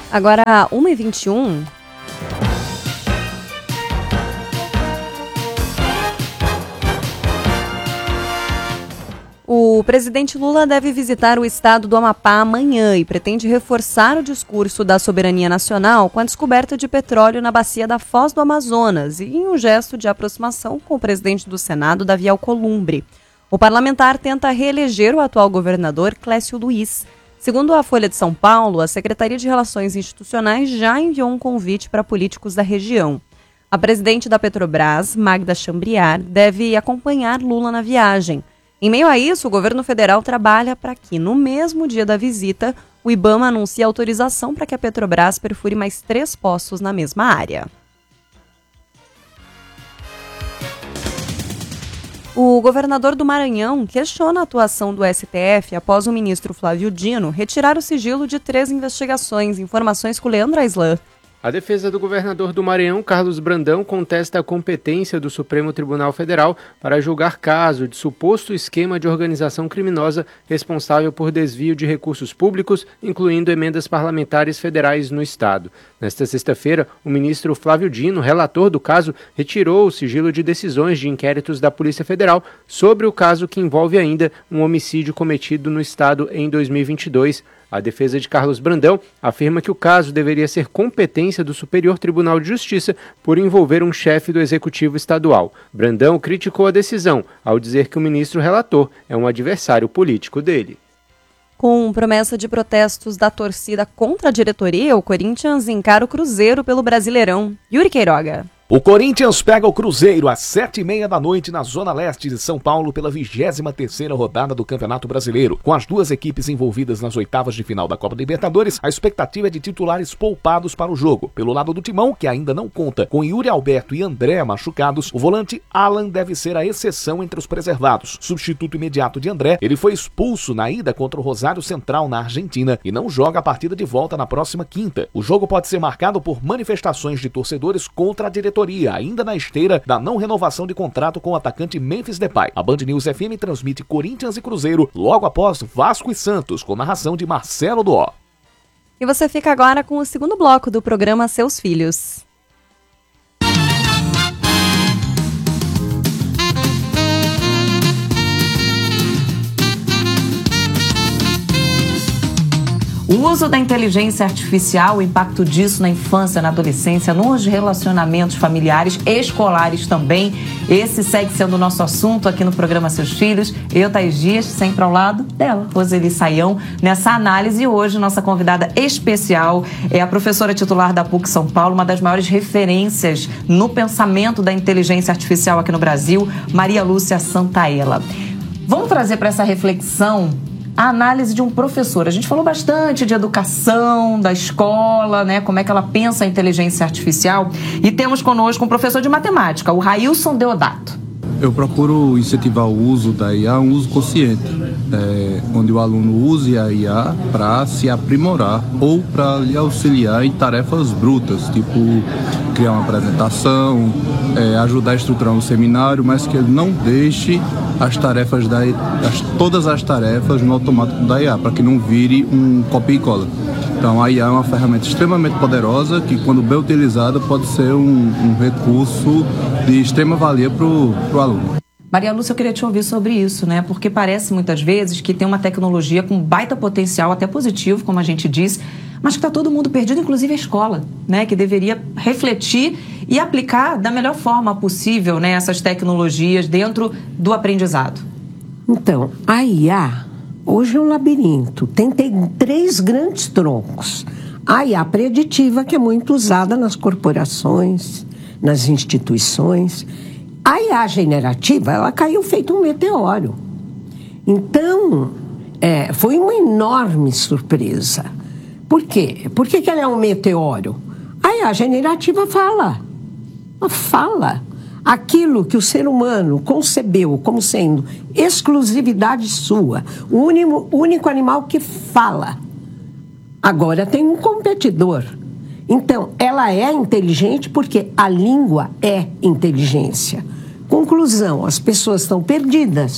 Agora, 1h21. O presidente Lula deve visitar o estado do Amapá amanhã e pretende reforçar o discurso da soberania nacional com a descoberta de petróleo na bacia da Foz do Amazonas e em um gesto de aproximação com o presidente do Senado, Davi Alcolumbre. O parlamentar tenta reeleger o atual governador, Clécio Luiz. Segundo a Folha de São Paulo, a Secretaria de Relações Institucionais já enviou um convite para políticos da região. A presidente da Petrobras, Magda Chambriard, deve acompanhar Lula na viagem. Em meio a isso, o governo federal trabalha para que, no mesmo dia da visita, o IBAMA anuncie autorização para que a Petrobras perfure mais 3 poços na mesma área. O governador do Maranhão questiona a atuação do STF após o ministro Flávio Dino retirar o sigilo de 3 investigações. Informações com Leandro Aislan. A defesa do governador do Maranhão, Carlos Brandão, contesta a competência do Supremo Tribunal Federal para julgar caso de suposto esquema de organização criminosa responsável por desvio de recursos públicos, incluindo emendas parlamentares federais no Estado. Nesta sexta-feira, o ministro Flávio Dino, relator do caso, retirou o sigilo de decisões de inquéritos da Polícia Federal sobre o caso que envolve ainda um homicídio cometido no Estado em 2022. A defesa de Carlos Brandão afirma que o caso deveria ser competência do Superior Tribunal de Justiça por envolver um chefe do Executivo Estadual. Brandão criticou a decisão, ao dizer que o ministro relator é um adversário político dele. Com promessa de protestos da torcida contra a diretoria, o Corinthians encara o Cruzeiro pelo Brasileirão. Yuri Queiroga. O Corinthians pega o Cruzeiro às 7h30 da noite na Zona Leste de São Paulo pela 23ª rodada do Campeonato Brasileiro. Com as duas equipes envolvidas nas oitavas de final da Copa Libertadores, a expectativa é de titulares poupados para o jogo. Pelo lado do Timão, que ainda não conta com Yuri Alberto e André machucados, o volante Alan deve ser a exceção entre os preservados. Substituto imediato de André, ele foi expulso na ida contra o Rosário Central na Argentina e não joga a partida de volta na próxima quinta. O jogo pode ser marcado por manifestações de torcedores contra a diretoria, ainda na esteira da não renovação de contrato com o atacante Memphis Depay. A Band News FM transmite Corinthians e Cruzeiro logo após Vasco e Santos, com narração de Marcelo Doó. E você fica agora com o segundo bloco do programa Seus Filhos. O uso da inteligência artificial, o impacto disso na infância, na adolescência, nos relacionamentos familiares, escolares também. Esse segue sendo o nosso assunto aqui no programa Seus Filhos. Eu, Thaís Dias, sempre ao lado dela, Roseli Saião, nessa análise. E hoje, nossa convidada especial é a professora titular da PUC São Paulo, uma das maiores referências no pensamento da inteligência artificial aqui no Brasil, Maria Lúcia Santaella. Vamos trazer para essa reflexão a análise de um professor. A gente falou bastante de educação, da escola, né? Como é que ela pensa a inteligência artificial. E temos conosco um professor de matemática, o Railson Deodato. Eu procuro incentivar o uso da IA, um uso consciente, onde o aluno use a IA para se aprimorar ou para lhe auxiliar em tarefas brutas, tipo criar uma apresentação, ajudar a estruturar um seminário, mas que ele não deixe as tarefas todas as tarefas no automático da IA, para que não vire um copia e cola. Então a IA é uma ferramenta extremamente poderosa que, quando bem utilizada, pode ser um recurso de extrema valia para o aluno. Maria Lúcia, eu queria te ouvir sobre isso, né? Porque parece muitas vezes que tem uma tecnologia com baita potencial, até positivo, como a gente disse, mas que está todo mundo perdido, inclusive a escola, né? Que deveria refletir e aplicar da melhor forma possível, né, essas tecnologias dentro do aprendizado. Então, a IA hoje é um labirinto. Tem 3 grandes troncos. A IA preditiva, que é muito usada nas corporações, nas instituições. A IA generativa, ela caiu feito um meteoro. Então, foi uma enorme surpresa. Por quê? Por que ela é um meteoro? A IA generativa fala. Ela fala. Aquilo que o ser humano concebeu como sendo exclusividade sua, o único animal que fala, agora tem um competidor. Então, ela é inteligente porque a língua é inteligência. Conclusão, as pessoas estão perdidas.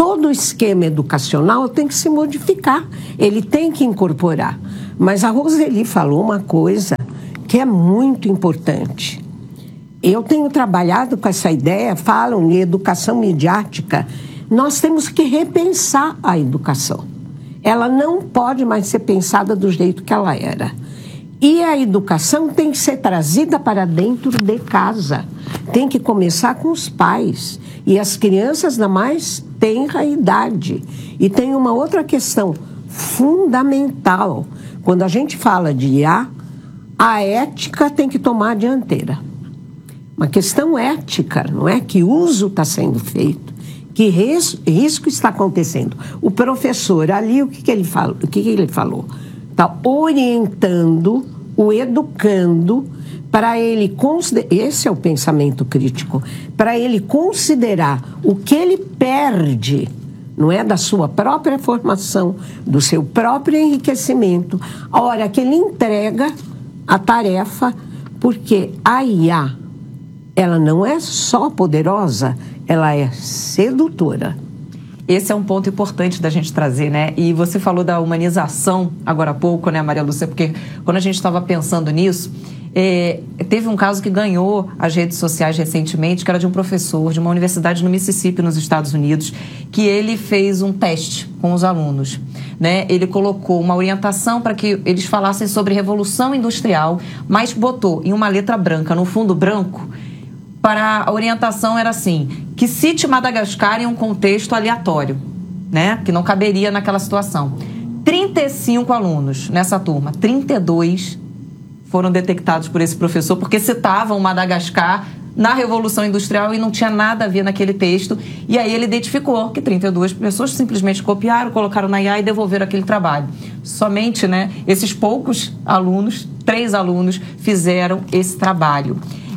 todo o esquema educacional tem que se modificar, ele tem que incorporar. Mas a Roseli falou uma coisa que é muito importante. Eu tenho trabalhado com essa ideia, falam em educação midiática. Nós temos que repensar a educação. Ela não pode mais ser pensada do jeito que ela era. E a educação tem que ser trazida para dentro de casa. Tem que começar com os pais. E as crianças, na mais tenra idade. E tem uma outra questão fundamental. Quando a gente fala de IA, a ética tem que tomar a dianteira. Uma questão ética, não é? Que uso está sendo feito, que risco está acontecendo. O professor ali, o que ele falou? Está orientando, o educando, para ele considerar, esse é o pensamento crítico, para ele considerar o que ele perde, não é, da sua própria formação, do seu próprio enriquecimento, a hora que ele entrega a tarefa, porque a IA, ela não é só poderosa, ela é sedutora. Esse é um ponto importante da gente trazer, né? E você falou da humanização agora há pouco, né, Maria Lúcia? Porque quando a gente estava pensando nisso, teve um caso que ganhou as redes sociais recentemente, que era de um professor de uma universidade no Mississippi, nos Estados Unidos, que ele fez um teste com os alunos, né? Ele colocou uma orientação para que eles falassem sobre Revolução Industrial, mas botou em uma letra branca, no fundo branco, para a orientação era assim, que cite Madagascar em um contexto aleatório, né? Que não caberia naquela situação. 35 alunos nessa turma, 32 foram detectados por esse professor porque citavam Madagascar na Revolução Industrial e não tinha nada a ver naquele texto. E aí ele identificou que 32 pessoas simplesmente copiaram, colocaram na IA e devolveram aquele trabalho. Somente, né, esses poucos alunos, 3 alunos, fizeram esse trabalho.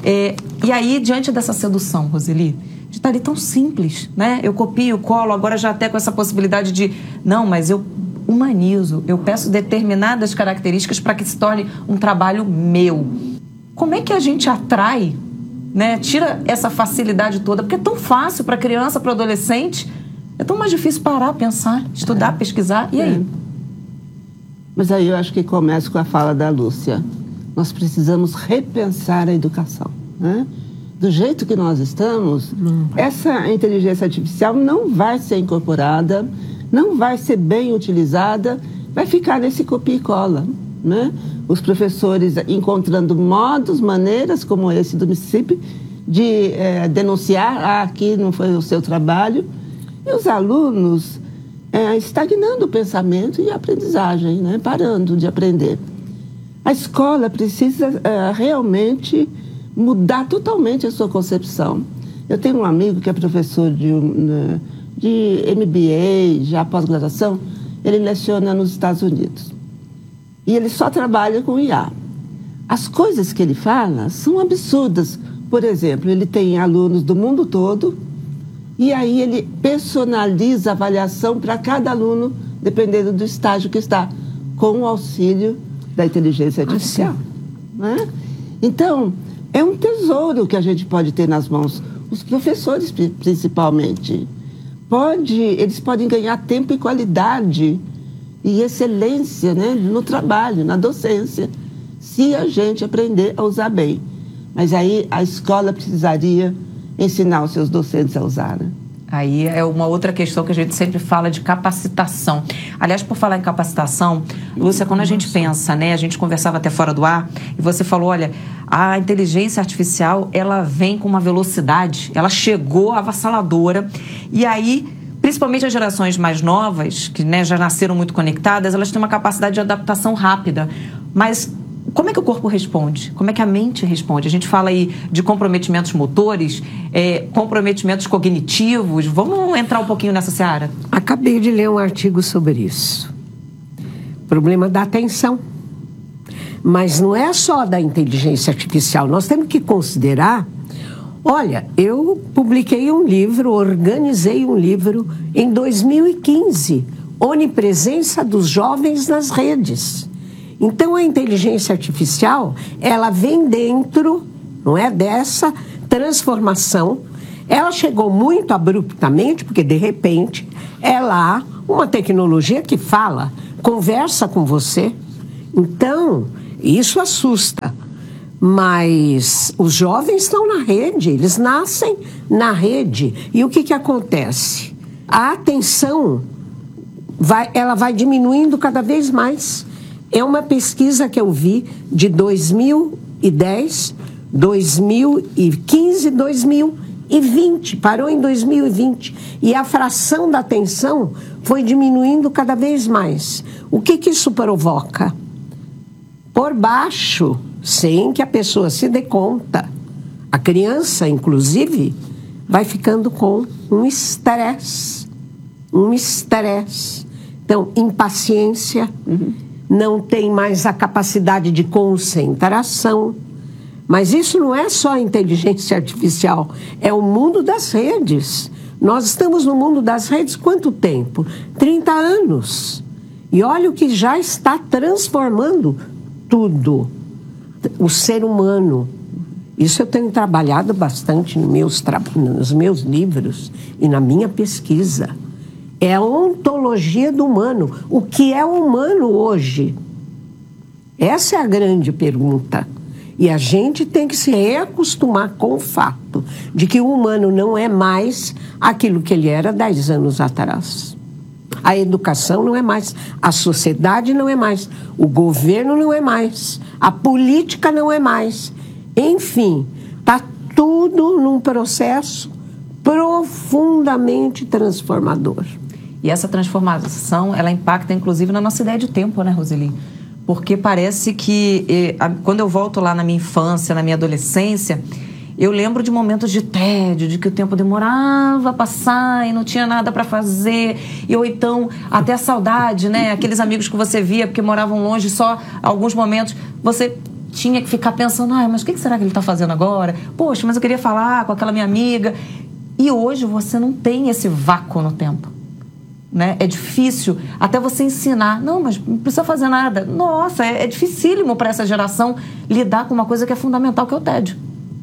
E aí, diante dessa sedução, Roseli, de estar ali tão simples, né? Eu copio, colo, agora já até com essa possibilidade de... Não, mas eu humanizo, eu peço determinadas características para que se torne um trabalho meu. Como é que a gente atrai, né? Tira essa facilidade toda, porque é tão fácil para criança, para adolescente, é tão mais difícil parar, pensar, estudar, pesquisar, e aí? Mas aí eu acho que começa com a fala da Lúcia. Nós precisamos repensar a educação, né? Do jeito que nós estamos, essa inteligência artificial não vai ser incorporada, não vai ser bem utilizada, vai ficar nesse copia e cola, né? Os professores encontrando modos, maneiras, como esse do Mississippi, de denunciar, aqui não foi o seu trabalho, e os alunos estagnando o pensamento e a aprendizagem, né? Parando de aprender. A escola precisa realmente mudar totalmente a sua concepção. Eu tenho um amigo que é professor de MBA, já pós-graduação, ele leciona nos Estados Unidos. E ele só trabalha com IA. As coisas que ele fala são absurdas. Por exemplo, ele tem alunos do mundo todo e aí ele personaliza a avaliação para cada aluno, dependendo do estágio que está, com o auxílio da inteligência artificial. Né? Então, é um tesouro que a gente pode ter nas mãos, os professores principalmente. Eles podem ganhar tempo e qualidade e excelência, né, no trabalho, na docência, se a gente aprender a usar bem. Mas aí a escola precisaria ensinar os seus docentes a usar, né? Aí é uma outra questão que a gente sempre fala de capacitação. Aliás, por falar em capacitação, Lúcia, quando a gente pensa, né, a gente conversava até fora do ar, e você falou, olha, a inteligência artificial, ela vem com uma velocidade, ela chegou avassaladora, e aí, principalmente as gerações mais novas, que, né, já nasceram muito conectadas, elas têm uma capacidade de adaptação rápida, mas como é que o corpo responde? Como é que a mente responde? A gente fala aí de comprometimentos motores, comprometimentos cognitivos. Vamos entrar um pouquinho nessa seara? Acabei de ler um artigo sobre isso. Problema da atenção. Mas não é só da inteligência artificial. Nós temos que considerar... Olha, eu publiquei um livro, organizei um livro em 2015. Onipresença dos jovens nas redes. Então, a inteligência artificial, ela vem dentro, não é, dessa transformação. Ela chegou muito abruptamente, porque, de repente, É lá uma tecnologia que fala, conversa com você. Então, isso assusta. Mas os jovens estão na rede, eles nascem na rede. E o que acontece? A atenção, ela vai diminuindo cada vez mais. É uma pesquisa que eu vi de 2010, 2015, 2020, parou em 2020. E a fração da atenção foi diminuindo cada vez mais. O que isso provoca? Por baixo, sem que a pessoa se dê conta, a criança, inclusive, vai ficando com um estresse. Então, impaciência, não tem mais a capacidade de concentração. Mas isso não é só a inteligência artificial, é o mundo das redes. Nós estamos no mundo das redes quanto tempo? 30 anos. E olha o que já está transformando tudo. O ser humano. Isso eu tenho trabalhado bastante nos meus livros e na minha pesquisa. É a ontologia do humano. O que é humano hoje? Essa é a grande pergunta. E a gente tem que se reacostumar com o fato de que o humano não é mais aquilo que ele era 10 anos atrás. A educação não é mais, a sociedade não é mais, o governo não é mais, a política não é mais. Enfim, está tudo num processo profundamente transformador. E essa transformação, ela impacta inclusive na nossa ideia de tempo, né, Roseli? Porque parece que, quando eu volto lá na minha infância, na minha adolescência, eu lembro de momentos de tédio, de que o tempo demorava a passar e não tinha nada para fazer. Ou então, até a saudade, né? Aqueles amigos que você via porque moravam longe, só alguns momentos você tinha que ficar pensando, mas o que será que ele está fazendo agora? Poxa, mas eu queria falar com aquela minha amiga. E hoje você não tem esse vácuo no tempo. Né? É difícil até você ensinar. Não, mas não precisa fazer nada. Nossa, é dificílimo para essa geração lidar com uma coisa que é fundamental, que é o tédio.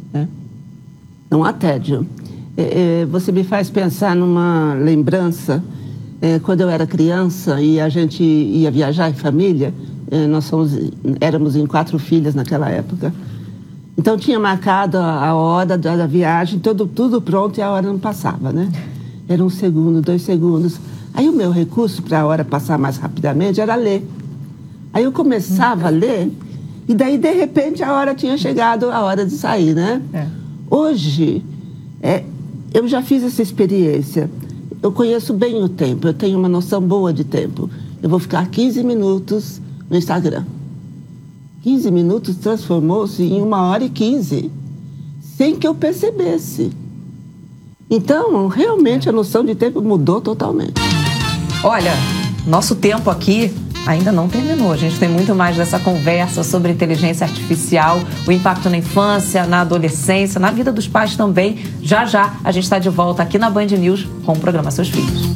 Não há tédio. Você me faz pensar numa lembrança. Quando eu era criança e a gente ia viajar em família, nós éramos em 4 filhas naquela época. Então tinha marcado a hora da viagem, tudo pronto e a hora não passava, né? Era 1 segundo, 2 segundos. Aí o meu recurso para a hora passar mais rapidamente era ler. Aí eu começava a ler e daí, de repente, a hora tinha chegado, a hora de sair, né? Hoje, eu já fiz essa experiência. Eu conheço bem o tempo, eu tenho uma noção boa de tempo. Eu vou ficar 15 minutos no Instagram. 15 minutos transformou-se em 1h15, sem que eu percebesse. Então, realmente, a noção de tempo mudou totalmente. Olha, nosso tempo aqui ainda não terminou. A gente tem muito mais dessa conversa sobre inteligência artificial, o impacto na infância, na adolescência, na vida dos pais também. Já a gente está de volta aqui na Band News com o programa Seus Filhos.